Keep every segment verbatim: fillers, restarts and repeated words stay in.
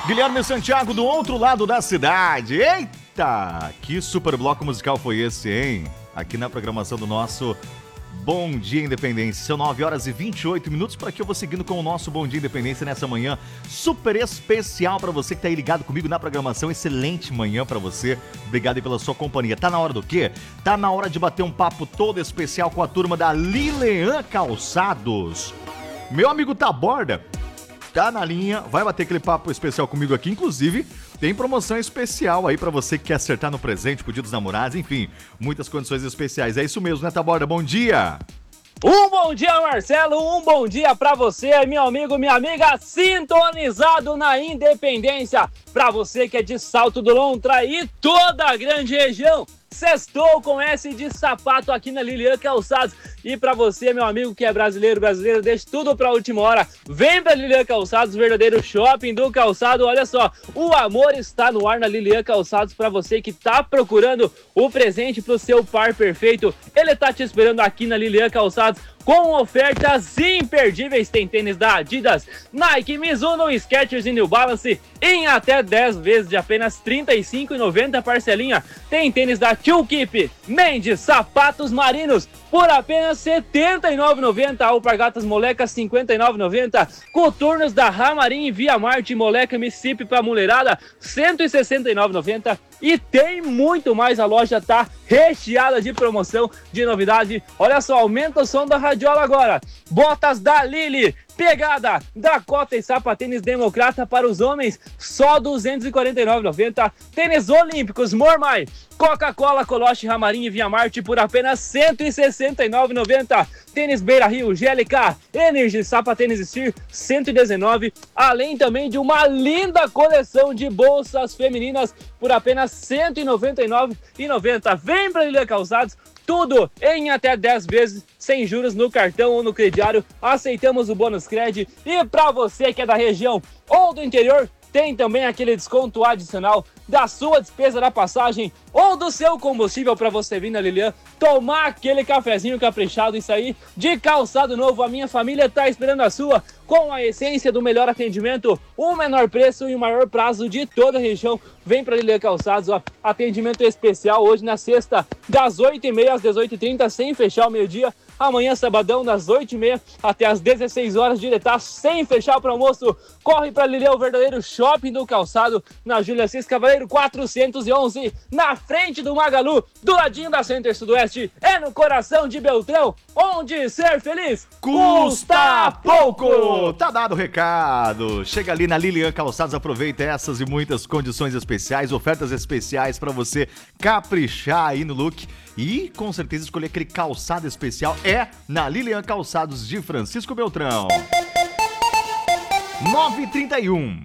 Guilherme Santiago do outro lado da cidade. Eita, que super bloco musical foi esse, hein? Aqui na programação do nosso Bom Dia Independência. São nove horas e vinte e oito minutos. Por aqui eu vou seguindo com o nosso Bom Dia Independência nessa manhã super especial para você que tá aí ligado comigo na programação. Excelente manhã para você. Obrigado aí pela sua companhia. Tá na hora do quê? Tá na hora de bater um papo todo especial com a turma da Lilian Calçados. Meu amigo Taborda tá na linha, vai bater aquele papo especial comigo aqui. Inclusive, tem promoção especial aí pra você que quer acertar no presente, pro Dia dos Namorados, enfim, muitas condições especiais. É isso mesmo, né, Taborda? Bom dia! Um bom dia, Marcelo, um bom dia pra você, meu amigo, minha amiga, sintonizado na Independência. Pra você que é de Salto do Lontra e toda a grande região. Sextou com S de sapato aqui na Lilian Calçados. E pra você, meu amigo que é brasileiro, brasileiro, deixa tudo pra última hora. Vem pra Lilian Calçados, verdadeiro shopping do calçado. Olha só, o amor está no ar na Lilian Calçados. Pra você que tá procurando o presente pro seu par perfeito, ele tá te esperando aqui na Lilian Calçados com ofertas imperdíveis. Tem tênis da Adidas, Nike, Mizuno, Skechers e New Balance em até dez vezes de apenas trinta e cinco reais e noventa centavos parcelinha. Tem tênis da Tio Keep, Mendes, sapatos marinos por apenas setenta e nove reais e noventa centavos. Alpargatas Moleca cinquenta e nove reais e noventa centavos. Coturnos da Ramarim e Via Marte Moleca Mississippi pra mulherada cento e sessenta e nove reais e noventa centavos. E tem muito mais, a loja tá recheada de promoção, de novidade. Olha só, aumenta o som da radiola agora. Botas da Lili, pegada, Dakota e sapatênis Democrata para os homens, só duzentos e quarenta e nove reais e noventa centavos. Tênis Olímpicos Mormai, Coca-Cola, Coloche, Ramarim e Via Marte por apenas cento e sessenta e nove reais e noventa centavos. Tênis Beira Rio, G L K, Energy, sapatênis Steer, cento e dezenove reais. Além também de uma linda coleção de bolsas femininas por apenas cento e noventa e nove reais e noventa centavos. Vem pra Lilian Calçados, tudo em até dez vezes, sem juros no cartão ou no crediário. Aceitamos o bônus cred. E para você que é da região ou do interior, tem também aquele desconto adicional da sua despesa da passagem ou do seu combustível para você vir na Lilian tomar aquele cafezinho caprichado e sair de calçado novo. A minha família tá esperando a sua, com a essência do melhor atendimento, o menor preço e o maior prazo de toda a região. Vem para Lilian Calçados, ó, atendimento especial hoje na sexta, das oito e meia às dezoito e trinta, sem fechar o meio-dia. Amanhã, sabadão, das oito e meia até as dezesseis horas, diretaço, sem fechar para almoço. Corre para Lilian, o verdadeiro shopping do calçado, na Júlia Cis Cavaleiro quatrocentos e onze, na frente do Magalu, do ladinho da Center Sudoeste. É no coração de Beltrão, onde ser feliz custa pouco. Tá dado o recado. Chega ali na Lilian Calçados, aproveita essas e muitas condições especiais, ofertas especiais para você caprichar aí no look. E com certeza escolher aquele calçado especial é na Lilian Calçados de Francisco Beltrão. nove e trinta e um.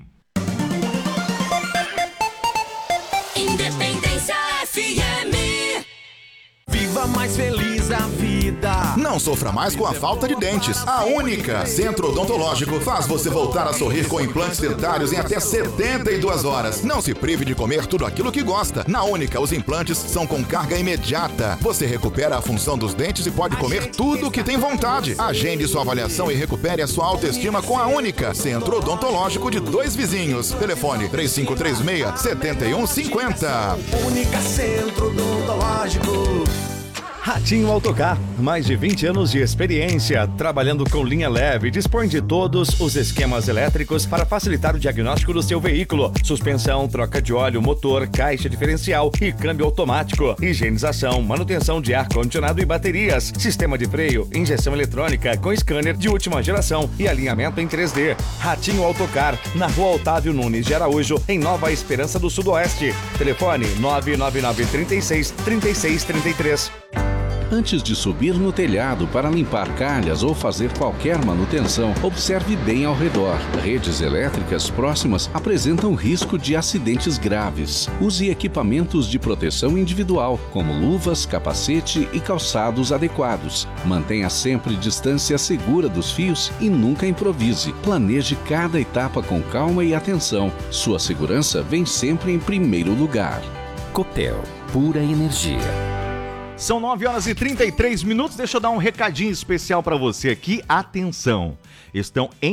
Independência F M. Viva mais feliz a vida. Não sofra mais com a falta de dentes. A Única Centro Odontológico faz você voltar a sorrir com implantes dentários em até setenta e duas horas. Não se prive de comer tudo aquilo que gosta. Na Única, os implantes são com carga imediata. Você recupera a função dos dentes e pode comer tudo o que tem vontade. Agende sua avaliação e recupere a sua autoestima com a Única Centro Odontológico de Dois Vizinhos. Telefone três cinco três seis, sete um cinco zero. Única Centro Odontológico. Ratinho Autocar, mais de vinte anos de experiência, trabalhando com linha leve, dispõe de todos os esquemas elétricos para facilitar o diagnóstico do seu veículo. Suspensão, troca de óleo, motor, caixa diferencial e câmbio automático. Higienização, manutenção de ar-condicionado e baterias. Sistema de freio, injeção eletrônica com scanner de última geração e alinhamento em três D. Ratinho Autocar, na Rua Otávio Nunes de Araújo, em Nova Esperança do Sudoeste. Telefone nove nove nove, três seis, três seis três três. Antes de subir no telhado para limpar calhas ou fazer qualquer manutenção, observe bem ao redor. Redes elétricas próximas apresentam risco de acidentes graves. Use equipamentos de proteção individual, como luvas, capacete e calçados adequados. Mantenha sempre distância segura dos fios e nunca improvise. Planeje cada etapa com calma e atenção. Sua segurança vem sempre em primeiro lugar. Copel, pura energia. São nove horas e trinta e três minutos, deixa eu dar um recadinho especial para você aqui. Atenção, estão encerrados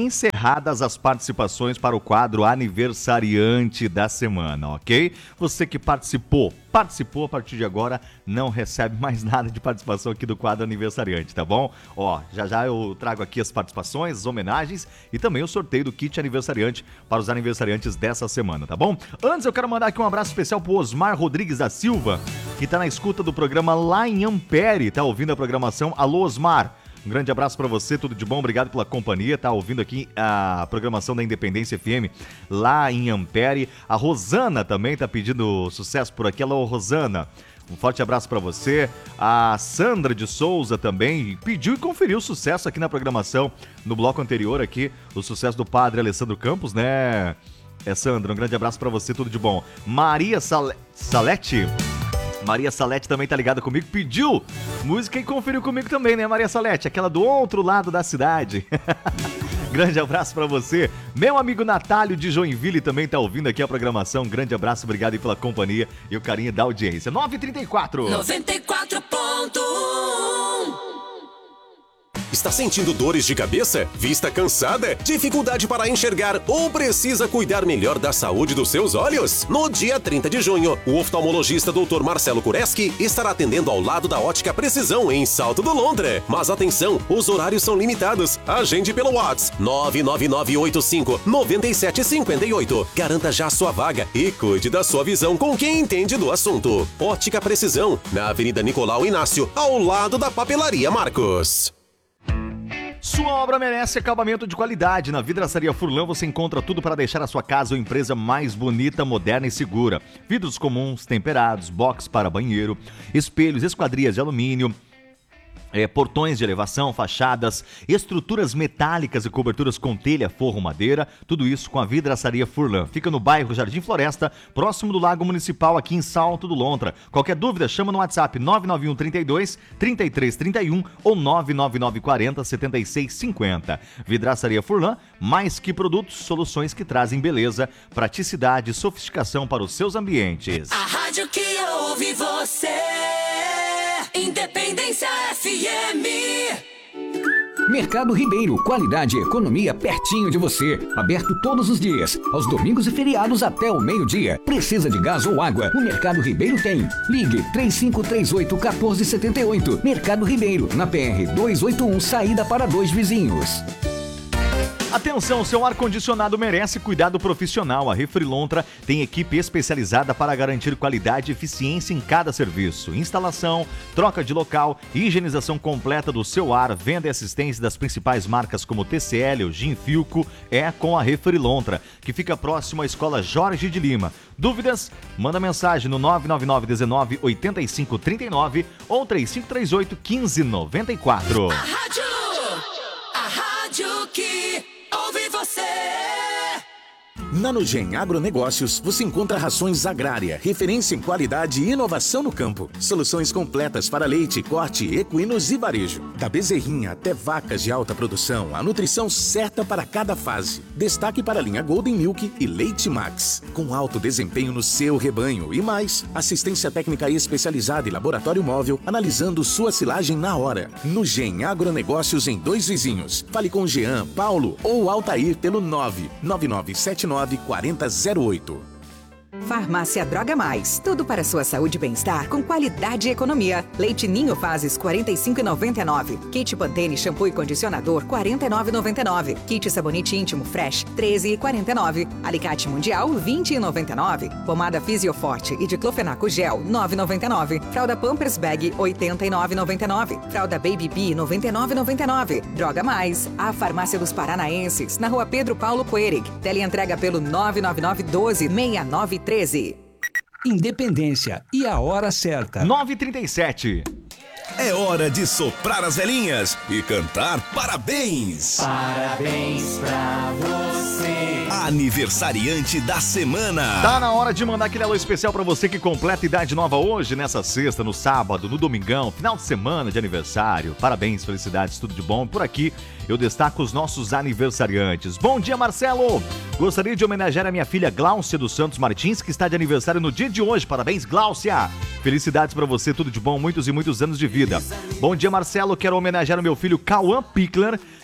encerradas as participações para o quadro aniversariante da semana, ok? Você que participou, participou a partir de agora, não recebe mais nada de participação aqui do quadro aniversariante, tá bom? Ó, já já eu trago aqui as participações, as homenagens e também o sorteio do kit aniversariante para os aniversariantes dessa semana, tá bom? Antes eu quero mandar aqui um abraço especial pro Osmar Rodrigues da Silva, que tá na escuta do programa lá em Ampere, tá ouvindo a programação. Alô, Osmar! Um grande abraço pra você, tudo de bom, obrigado pela companhia, tá ouvindo aqui a programação da Independência F M lá em Ampere. A Rosana também tá pedindo sucesso por aqui. Alô, Rosana, um forte abraço pra você. A Sandra de Souza também pediu e conferiu o sucesso aqui na programação no bloco anterior aqui, o sucesso do Padre Alessandro Campos, né? É, Sandra, um grande abraço pra você, tudo de bom. Maria Sal... Salete... Maria Salete também tá ligada comigo, pediu música e conferiu comigo também, né, Maria Salete? Aquela do outro lado da cidade. Grande abraço pra você. Meu amigo Natálio de Joinville também tá ouvindo aqui a programação. Grande abraço, obrigado aí pela companhia e o carinho da audiência. nove e trinta e quatro. noventa e quatro ponto um. Está sentindo dores de cabeça? Vista cansada? Dificuldade para enxergar ou precisa cuidar melhor da saúde dos seus olhos? No dia trinta de junho, o oftalmologista doutor Marcelo Kureski estará atendendo ao lado da Ótica Precisão em Salto do Londra. Mas atenção, os horários são limitados. Agende pelo WhatsApp nove nove nove oito cinco nove sete cinco oito. Garanta já sua vaga e cuide da sua visão com quem entende do assunto. Ótica Precisão, na Avenida Nicolau Inácio, ao lado da Papelaria Marcos. Sua obra merece acabamento de qualidade. Na Vidraçaria Furlan você encontra tudo para deixar a sua casa ou empresa mais bonita, moderna e segura. Vidros comuns, temperados, box para banheiro, espelhos, esquadrias de alumínio, É, portões de elevação, fachadas, estruturas metálicas e coberturas com telha, forro, madeira, tudo isso com a Vidraçaria Furlan. Fica no bairro Jardim Floresta, próximo do Lago Municipal, aqui em Salto do Lontra. Qualquer dúvida, chama no WhatsApp nove nove um, trinta e dois, trinta e três trinta e um ou nove nove nove, quarenta, setenta e seis, cinquenta. Vidraçaria Furlan, mais que produtos, soluções que trazem beleza, praticidade e sofisticação para os seus ambientes. A rádio que ouve você, Independência F M. Mercado Ribeiro, qualidade e economia pertinho de você. Aberto todos os dias, aos domingos e feriados até o meio-dia. Precisa de gás ou água? O Mercado Ribeiro tem. Ligue três cinco três oito, um quatro sete oito. Mercado Ribeiro, na P R duzentos e oitenta e um, saída para Dois Vizinhos. Atenção, seu ar-condicionado merece cuidado profissional. A Refrilontra tem equipe especializada para garantir qualidade e eficiência em cada serviço. Instalação, troca de local, higienização completa do seu ar, venda e assistência das principais marcas como T C L ou Ginfilco é com a Refrilontra, que fica próximo à Escola Jorge de Lima. Dúvidas? Manda mensagem no nove nove nove, dezenove, oitenta e cinco, trinta e nove ou três cinco três oito, quinze, noventa e quatro. A rádio, a rádio que ouve você. Na Nugem Agronegócios, você encontra rações agrária, referência em qualidade e inovação no campo. Soluções completas para leite, corte, equinos e varejo. Da bezerrinha até vacas de alta produção, a nutrição certa para cada fase. Destaque para a linha Golden Milk e Leite Max, com alto desempenho no seu rebanho. E mais, assistência técnica especializada e laboratório móvel, analisando sua silagem na hora. Nugem Agronegócios em Dois Vizinhos. Fale com Jean, Paulo ou Altair pelo nove nove nove sete nove, quatro zero zero oito. Farmácia Droga Mais, tudo para sua saúde e bem-estar com qualidade e economia. Leite Ninho Fases quarenta e cinco reais e noventa e nove centavos. Kit Pantene shampoo e condicionador quarenta e nove reais e noventa e nove centavos. Kit sabonete íntimo Fresh treze reais e quarenta e nove centavos. Alicate Mundial vinte reais e noventa e nove centavos. Pomada Fisioforte e diclofenaco gel nove reais e noventa e nove centavos. Fralda Pampers Bag oitenta e nove reais e noventa e nove centavos. Fralda Baby Bee noventa e nove reais e noventa e nove centavos. Droga Mais, a farmácia dos paranaenses, na Rua Pedro Paulo Coerig. Teleentrega pelo nove nove nove, doze, seis nove treze. Independência e a hora certa. nove e trinta e sete. É hora de soprar as velhinhas e cantar parabéns. Parabéns pra você. Aniversariante da semana. Tá na hora de mandar aquele alô especial pra você que completa idade nova hoje, nessa sexta, no sábado, no domingão, final de semana de aniversário. Parabéns, felicidades, tudo de bom. Por aqui eu destaco os nossos aniversariantes. Bom dia, Marcelo! Gostaria de homenagear a minha filha Gláucia dos Santos Martins, que está de aniversário no dia de hoje. Parabéns, Gláucia! Felicidades pra você, tudo de bom, muitos e muitos anos de vida. Bom dia, Marcelo. Quero homenagear o meu filho Cauã Pickler,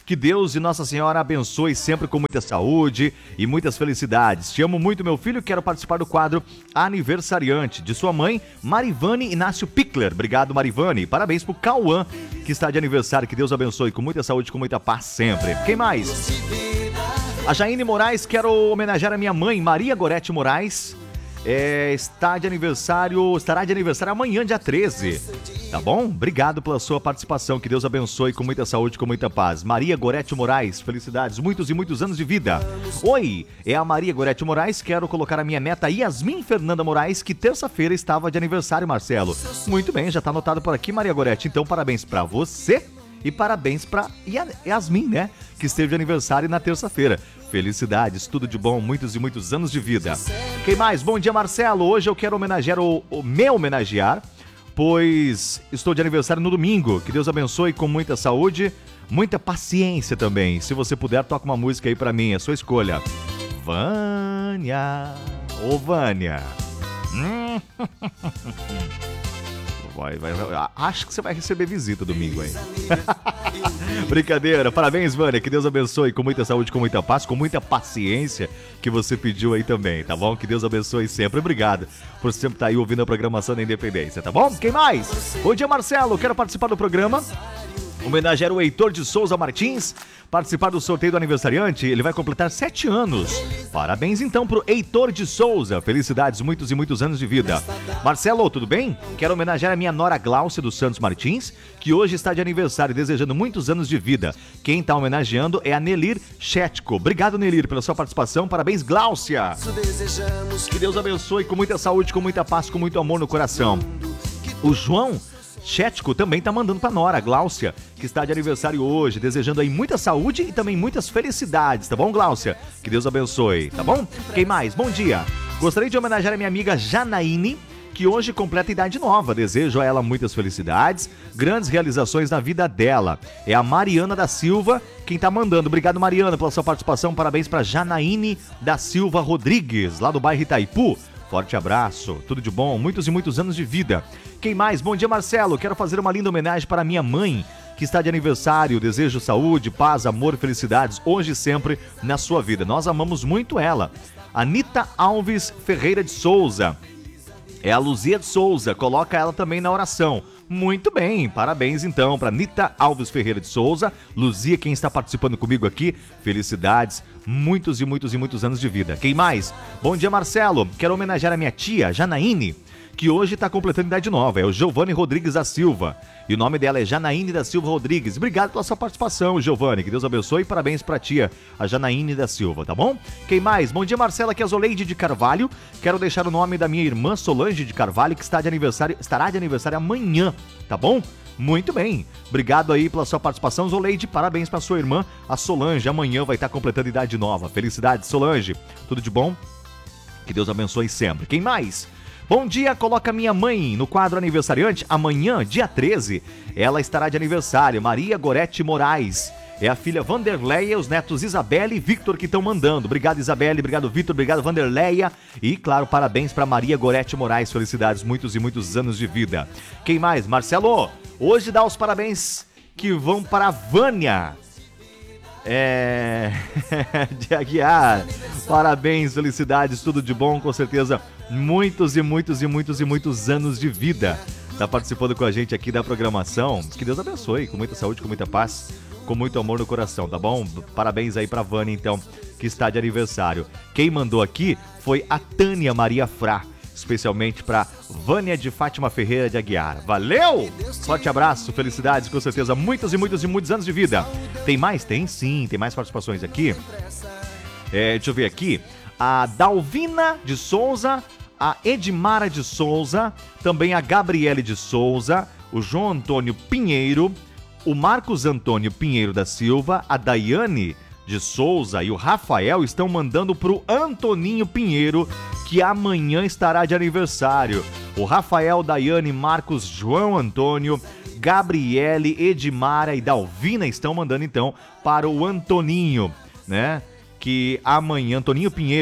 Que Deus e Nossa Senhora abençoe sempre com muita saúde e muitas felicidades. Te amo muito, meu filho, quero participar do quadro Aniversariante, de sua mãe, Marivane Inácio Pickler. Obrigado, Marivane. Parabéns pro Cauã, que está de aniversário. Que Deus abençoe com muita saúde, com muita paz sempre. Quem mais? A Jaine Moraes, quero homenagear a minha mãe, Maria Gorete Moraes. É, está de aniversário, estará de aniversário amanhã, dia treze. Tá bom? Obrigado pela sua participação. Que Deus abençoe com muita saúde, com muita paz. Maria Gorete Moraes, felicidades, muitos e muitos anos de vida. Oi, é a Maria Gorete Moraes. Quero colocar a minha neta Yasmin Fernanda Moraes, que terça-feira estava de aniversário, Marcelo. Muito bem, já está anotado por aqui, Maria Gorete. Então, parabéns pra você e parabéns pra Yasmin, né? Que esteve de aniversário na terça-feira. Felicidades, tudo de bom, muitos e muitos anos de vida. Quem mais? Bom dia, Marcelo. Hoje eu quero homenagear o, o me homenagear, pois estou de aniversário no domingo. Que Deus abençoe com muita saúde, muita paciência também. Se você puder, toca uma música aí pra mim, é sua escolha. Vânia, ô Vânia. Hum. Vai, vai, vai. Acho que você vai receber visita domingo aí. Brincadeira. Parabéns, Vânia. Que Deus abençoe com muita saúde, com muita paz, com muita paciência que você pediu aí também, tá bom? Que Deus abençoe sempre. Obrigado por sempre estar aí ouvindo a programação da Independência, tá bom? Quem mais? Bom dia, Marcelo. Quero participar do programa. Homenagear o Heitor de Souza Martins, participar do sorteio do aniversariante. Ele vai completar sete anos. Parabéns então pro Heitor de Souza. Felicidades, muitos e muitos anos de vida. Marcelo, tudo bem? Quero homenagear a minha nora Gláucia dos Santos Martins, que hoje está de aniversário, desejando muitos anos de vida. Quem está homenageando é a Nelir Chetko. Obrigado, Nelir, pela sua participação. Parabéns, Gláucia. Que Deus abençoe com muita saúde, com muita paz, com muito amor no coração. O João Chetko também tá mandando pra nora, Gláucia, que está de aniversário hoje, desejando aí muita saúde e também muitas felicidades, tá bom, Gláucia? Que Deus abençoe, tá bom? Quem mais? Bom dia. Gostaria de homenagear a minha amiga Janaíne, que hoje completa idade nova. Desejo a ela muitas felicidades, grandes realizações na vida dela. É a Mariana da Silva quem tá mandando. Obrigado, Mariana, pela sua participação. Parabéns pra Janaíne da Silva Rodrigues, lá do bairro Itaipu. Forte abraço, tudo de bom, muitos e muitos anos de vida. Quem mais? Bom dia, Marcelo. Quero fazer uma linda homenagem para minha mãe, que está de aniversário. Desejo saúde, paz, amor e felicidades, hoje e sempre na sua vida. Nós amamos muito ela. Anita Alves Ferreira de Souza. É a Luzia de Souza, coloca ela também na oração. Muito bem, parabéns então para Anita Alves Ferreira de Souza. Luzia, quem está participando comigo aqui, felicidades, muitos e muitos e muitos anos de vida. Quem mais? Bom dia, Marcelo. Quero homenagear a minha tia, Janaíne, que hoje está completando idade nova. É o Giovanni Rodrigues da Silva. E o nome dela é Janaíne da Silva Rodrigues. Obrigado pela sua participação, Giovanni. Que Deus abençoe e parabéns pra tia, a Janaíne da Silva, tá bom? Quem mais? Bom dia, Marcela, aqui é a Zoleide de Carvalho. Quero deixar o nome da minha irmã Solange de Carvalho, que está de aniversário, estará de aniversário amanhã, tá bom? Muito bem. Obrigado aí pela sua participação, Zoleide. Parabéns pra sua irmã, a Solange. Amanhã vai estar completando idade nova. Felicidades, Solange. Tudo de bom? Que Deus abençoe sempre. Quem mais? Bom dia, coloca minha mãe no quadro aniversariante. Amanhã, dia treze, ela estará de aniversário. Maria Gorete Moraes. É a filha Vanderleia, os netos Isabelle e Victor que estão mandando. Obrigado, Isabelle, obrigado, Victor, obrigado, Vanderleia. E, claro, parabéns para Maria Gorete Moraes. Felicidades, muitos e muitos anos de vida. Quem mais? Marcelo, hoje dá os parabéns que vão para a Vânia. É... de Aguiar. Parabéns, felicidades, tudo de bom, com certeza. Muitos e muitos e muitos e muitos anos de vida. Tá participando com a gente aqui da programação. Que Deus abençoe, com muita saúde, com muita paz, com muito amor no coração, tá bom? Parabéns aí pra Vânia, então, que está de aniversário. Quem mandou aqui foi a Tânia Maria Frá, especialmente pra Vânia de Fátima Ferreira de Aguiar. Valeu! Forte abraço, felicidades, com certeza, muitos e muitos e muitos anos de vida. Tem mais? Tem sim, tem mais participações aqui. É, deixa eu ver aqui. A Dalvina de Souza, a Edmara de Souza, também a Gabriele de Souza, o João Antônio Pinheiro, o Marcos Antônio Pinheiro da Silva, a Daiane de Souza e o Rafael estão mandando pro Antoninho Pinheiro, que amanhã estará de aniversário. O Rafael, Daiane, Marcos, João Antônio, Gabriele, Edmara e Dalvina estão mandando então para o Antoninho, né? Que amanhã, Antoninho Pinheiro,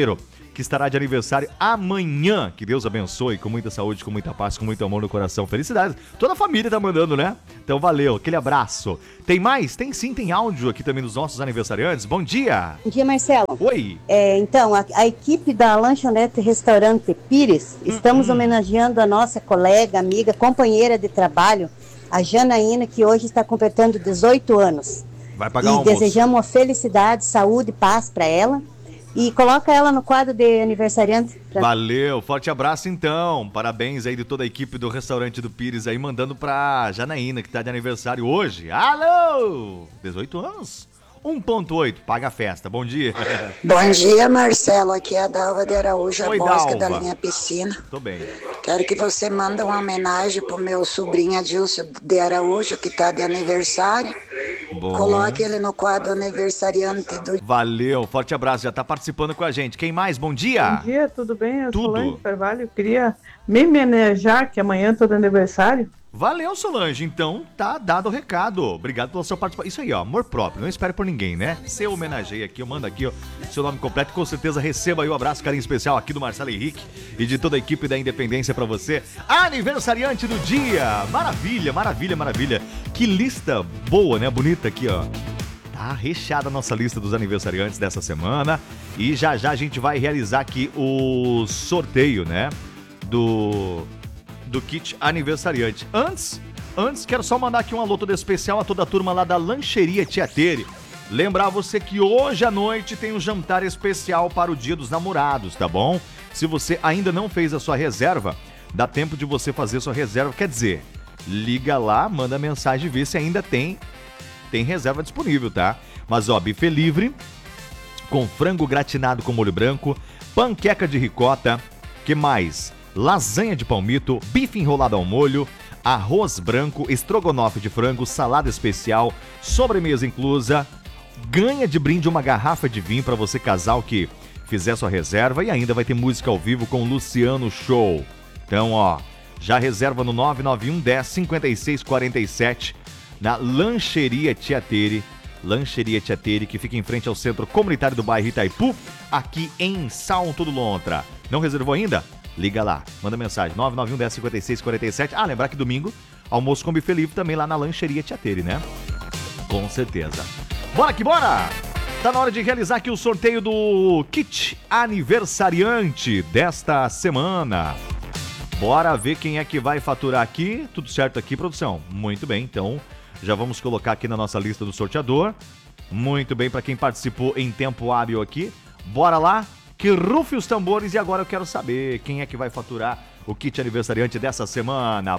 que estará de aniversário amanhã. Que Deus abençoe, com muita saúde, com muita paz, com muito amor no coração. Felicidades. Toda a família tá mandando, né? Então valeu, aquele abraço. Tem mais? Tem sim, tem áudio aqui também dos nossos aniversariantes. Bom dia. Bom dia, Marcelo. Oi. É, então, a, a equipe da Lanchonete Restaurante Pires, hum, estamos hum. homenageando a nossa colega, amiga, companheira de trabalho, a Janaína, que hoje está completando dezoito anos. Vai pagar e um almoço. Desejamos felicidade, saúde e paz para ela. E coloca ela no quadro de aniversariante. Pra... Valeu, forte abraço então. Parabéns aí de toda a equipe do restaurante do Pires aí, mandando pra Janaína, que tá de aniversário hoje. Alô! dezoito anos? um ponto oito, paga a festa. Bom dia. Bom dia, Marcelo. Aqui é a Dalva de Araújo, Oi, a Bosca Dalva. da linha Piscina. Tô bem. Quero que você mande uma homenagem pro meu sobrinho Adilson de Araújo, que tá de aniversário. Bom. Coloque ele no quadro aniversariante do... Valeu, forte abraço, já tá participando com a gente. Quem mais? Bom dia. Bom dia, tudo bem? Eu Tudo. sou Solange Carvalho. Eu queria me homenagear, que amanhã tô de aniversário. Valeu, Solange. Então, tá dado o recado. Obrigado pela sua participação. Isso aí, ó, amor próprio. Não espere por ninguém, né? Você homenageia aqui, eu mando aqui, ó, seu nome completo. Com certeza receba aí o um abraço, carinho especial aqui do Marcelo Henrique e de toda a equipe da Independência pra você. Aniversariante do dia. Maravilha, maravilha, maravilha. Que lista boa, né? Bonita aqui, ó. Tá recheada a nossa lista dos aniversariantes dessa semana. E já já a gente vai realizar aqui o sorteio, né? Do... do kit aniversariante. Antes, antes quero só mandar aqui um alô todo especial a toda a turma lá da Lancheria Tia Tere. Lembrar você que hoje à noite tem um jantar especial para o Dia dos Namorados, tá bom? Se você ainda não fez a sua reserva, dá tempo de você fazer sua reserva, quer dizer, liga lá, manda mensagem e vê se ainda tem, tem reserva disponível, tá? Mas ó, buffet livre, com frango gratinado com molho branco, panqueca de ricota, que mais? Lasanha de palmito, bife enrolado ao molho, arroz branco, estrogonofe de frango, salada especial, sobremesa inclusa. Ganha de brinde uma garrafa de vinho para você casal que fizer sua reserva e ainda vai ter música ao vivo com o Luciano Show. Então, ó, já reserva no nove nove um dez cinquenta e seis quarenta e sete na Lancheria Tia Tere. Lancheria Tia Tere, que fica em frente ao Centro Comunitário do bairro Itaipu, aqui em Salto do Lontra. Não reservou ainda? Liga lá, manda mensagem, nove nove um dez cinquenta e seis quarenta e sete. Ah, lembrar que domingo, almoço com buffet livre também lá na Lancheria Tia Tere, né? Com certeza. Bora que bora! Tá na hora de realizar aqui o sorteio do kit aniversariante desta semana. Bora ver quem é que vai faturar aqui. Tudo certo aqui, produção? Muito bem, então já vamos colocar aqui na nossa lista do sorteador. Muito bem, para quem participou em tempo hábil aqui. Bora lá! Que rufe os tambores e agora eu quero saber quem é que vai faturar o kit aniversariante dessa semana.